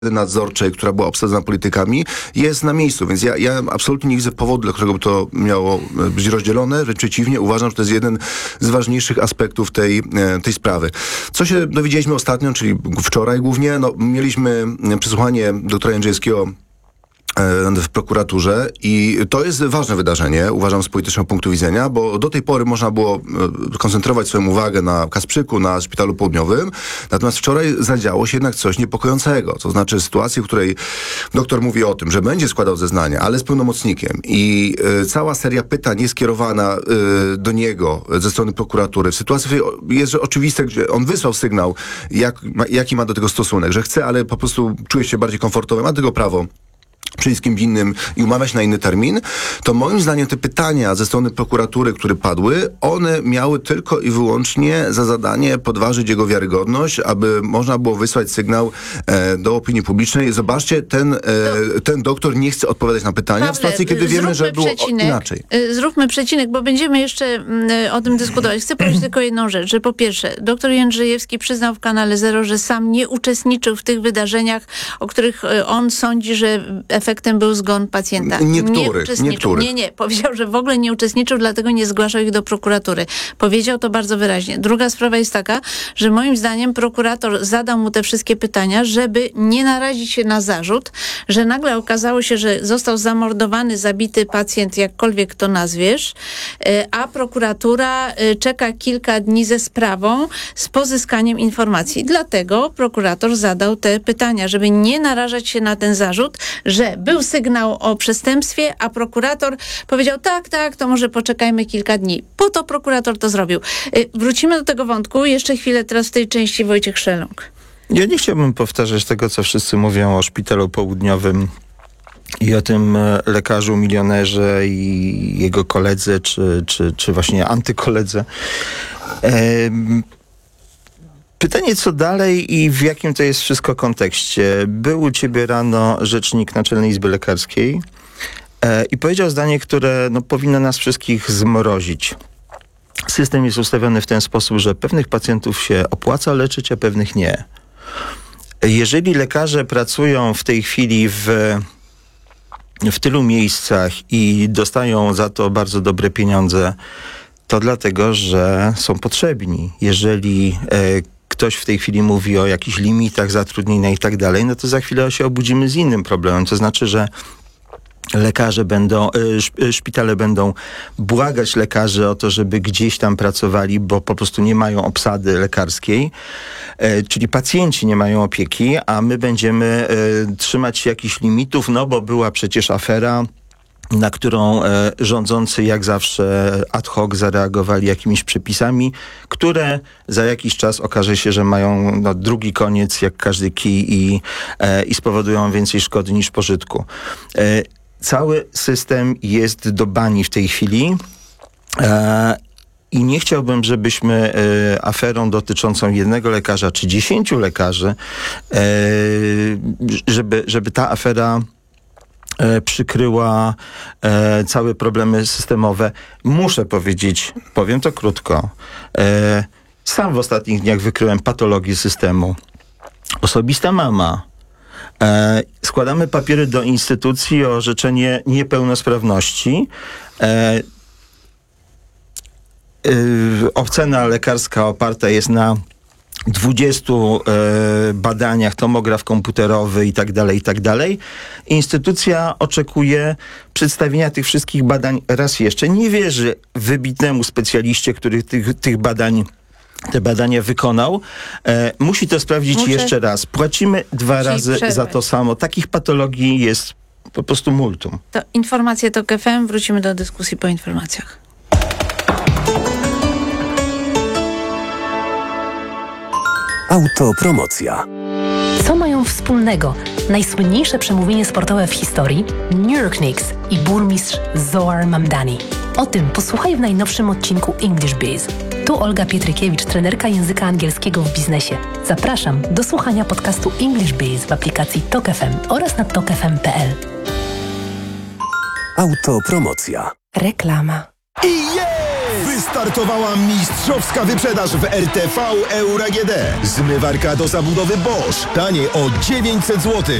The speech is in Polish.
nadzorczej, która była obsadzona politykami, jest na miejscu. Więc ja absolutnie nie widzę powodu, dla którego by to miało być rozdzielone. Wręcz przeciwnie, uważam, że to jest jeden z ważniejszych aspektów tej sprawy. Co się dowiedzieliśmy ostatnio, czyli wczoraj głównie, mieliśmy przesłuchanie doktora Jędrzejewskiego w prokuraturze i to jest ważne wydarzenie, uważam, z politycznego punktu widzenia, bo do tej pory można było koncentrować swoją uwagę na Kasprzyku, na Szpitalu Południowym, natomiast wczoraj zadziało się jednak coś niepokojącego, to znaczy sytuacji, w której doktor mówi o tym, że będzie składał zeznania, ale z pełnomocnikiem i cała seria pytań jest skierowana do niego ze strony prokuratury. W sytuacji, w której jest że oczywiste, że on wysłał sygnał, jaki ma do tego stosunek, że chce, ale po prostu czuje się bardziej komfortowy, ma do tego prawo przyjść z kimś innym i umawiać na inny termin, to moim zdaniem te pytania ze strony prokuratury, które padły, one miały tylko i wyłącznie za zadanie podważyć jego wiarygodność, aby można było wysłać sygnał do opinii publicznej. Zobaczcie, ten doktor nie chce odpowiadać na pytania, Pawle, w sytuacji, kiedy wiemy, że było inaczej. Zróbmy przecinek, bo będziemy jeszcze o tym dyskutować. Chcę powiedzieć tylko jedną rzecz, że po pierwsze, doktor Jędrzejewski przyznał w Kanale Zero, że sam nie uczestniczył w tych wydarzeniach, o których on sądzi, że efektem był zgon pacjenta. Niektórych. Nie. Powiedział, że w ogóle nie uczestniczył, dlatego nie zgłaszał ich do prokuratury. Powiedział to bardzo wyraźnie. Druga sprawa jest taka, że moim zdaniem prokurator zadał mu te wszystkie pytania, żeby nie narazić się na zarzut, że nagle okazało się, że został zamordowany, zabity pacjent, jakkolwiek to nazwiesz, a prokuratura czeka kilka dni ze sprawą z pozyskaniem informacji. Dlatego prokurator zadał te pytania, żeby nie narażać się na ten zarzut, że był sygnał o przestępstwie, a prokurator powiedział tak, to może poczekajmy kilka dni. Po to prokurator to zrobił. Wrócimy do tego wątku. Jeszcze chwilę teraz w tej części Wojciech Szeląg. Ja nie chciałbym powtarzać tego, co wszyscy mówią o Szpitalu Południowym i o tym lekarzu, milionerze i jego koledze, czy właśnie antykoledze. Pytanie, co dalej i w jakim to jest wszystko kontekście. Był u ciebie rano rzecznik Naczelnej Izby Lekarskiej i powiedział zdanie, które powinno nas wszystkich zmrozić. System jest ustawiony w ten sposób, że pewnych pacjentów się opłaca leczyć, a pewnych nie. Jeżeli lekarze pracują w tej chwili w tylu miejscach i dostają za to bardzo dobre pieniądze, to dlatego, że są potrzebni. Jeżeli ktoś w tej chwili mówi o jakichś limitach zatrudnienia i tak dalej, no to za chwilę się obudzimy z innym problemem. To znaczy, że szpitale będą błagać lekarzy o to, żeby gdzieś tam pracowali, bo po prostu nie mają obsady lekarskiej, czyli pacjenci nie mają opieki, a my będziemy trzymać się jakichś limitów, bo była przecież afera, na którą rządzący jak zawsze ad hoc zareagowali jakimiś przepisami, które za jakiś czas okaże się, że mają drugi koniec jak każdy kij i spowodują więcej szkody niż pożytku. Cały system jest do bani w tej chwili i nie chciałbym, żebyśmy aferą dotyczącą jednego lekarza czy 10 lekarzy, żeby ta afera przykryła całe problemy systemowe. Muszę powiedzieć, powiem to krótko, sam w ostatnich dniach wykryłem patologię systemu. Osobista mama. Składamy papiery do instytucji o orzeczenie niepełnosprawności. Ocena lekarska oparta jest na 20 badaniach, tomograf komputerowy i tak dalej. Instytucja oczekuje przedstawienia tych wszystkich badań raz jeszcze. Nie wierzy wybitnemu specjaliście, który te badania wykonał. Musi to sprawdzić jeszcze raz. Płacimy 2 razy za to samo. Takich patologii jest po prostu multum. To informacje TOK FM. Wrócimy do dyskusji po informacjach. Autopromocja. Co mają wspólnego najsłynniejsze przemówienie sportowe w historii, New York Knicks i burmistrz Zohar Mamdani? O tym posłuchaj w najnowszym odcinku English Biz. Tu Olga Pietrykiewicz, trenerka języka angielskiego w biznesie. Zapraszam do słuchania podcastu English Biz w aplikacji TOK FM oraz na tokfm.pl. Autopromocja. Reklama. I Wystartowała mistrzowska wyprzedaż w RTV Euro AGD. Zmywarka do zabudowy Bosch. Taniej o 900 zł.